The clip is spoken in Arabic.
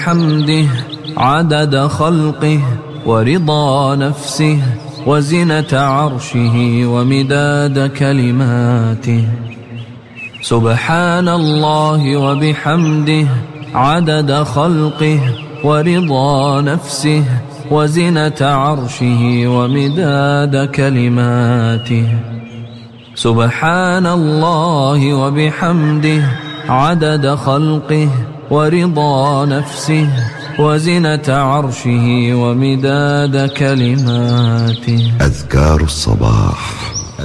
حمده عدد خلقه ورضا نفسه وزنة عرشه ومداد كلماته. سبحان الله وبحمده عدد خلقه ورضا نفسه وزنة عرشه ومداد كلماته. سبحان الله وبحمده عدد خلقه ورضا نفسه وزنة عرشه ومداد كلماته. أذكار الصباح.